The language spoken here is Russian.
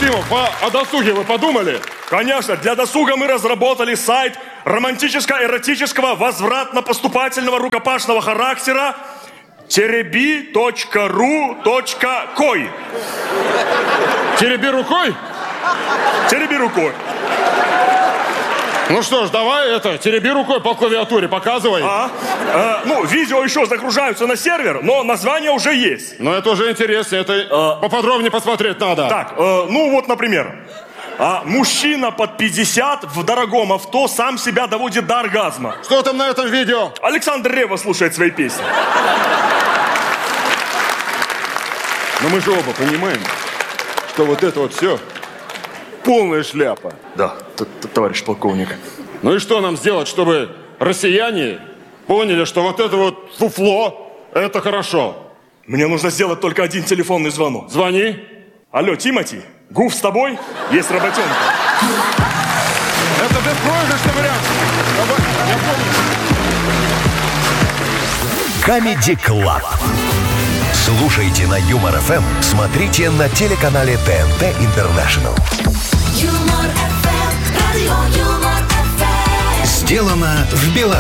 Ефимов, о досуге вы подумали? Конечно, для досуга мы разработали сайт романтическо-эротического возвратно-поступательного рукопашного характера terebi.ru.koi. Тереби рукой? Тереби рукой. Ну что ж, давай тереби рукой по клавиатуре, показывай. Видео еще загружаются на сервер, но название уже есть. Но это уже интересно, это поподробнее посмотреть надо. Так, например, мужчина под 50 в дорогом авто сам себя доводит до оргазма. Что там на этом видео? Александр Ревва слушает свои песни. Но мы же оба понимаем, что вот это вот все полная шляпа. Да, товарищ полковник. Ну и что нам сделать, чтобы россияне поняли, что вот это вот фуфло, это хорошо? Мне нужно сделать только один телефонный звонок. Звони. Алло, Тимати, Гуф с тобой? Есть работенка. Это беспроигрышный вариант. Я помню. Comedy Club. Слушайте на Юмор ФМ, смотрите на телеканале ТНТ International. Юмор ФМ, радио Юмор ФМ. Сделано в Беларуси.